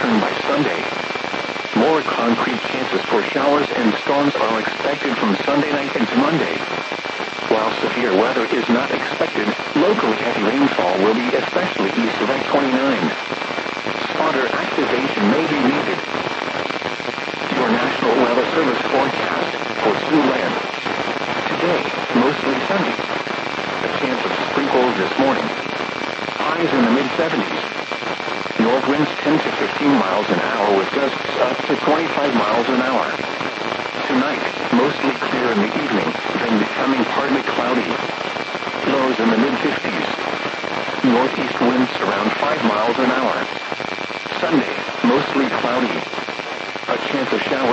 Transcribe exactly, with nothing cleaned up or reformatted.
return by Sunday. More concrete chances for showers and storms are expected from Sunday night into Monday. While severe weather is not expected, locally heavy rainfall will be especially east of I twenty-nine. Spotter activation may be needed. Your National Weather Service forecast for Siouxland. Today, mostly sunny. A chance of sprinkles this morning. Highs in the mid seventies. North winds ten to fifteen miles an hour with gusts up to twenty-five miles an hour. Tonight, mostly clear in the evening, then becoming partly cloudy. Lows in the mid fifties. Northeast winds around five miles an hour. Sunday, mostly cloudy. A chance of showers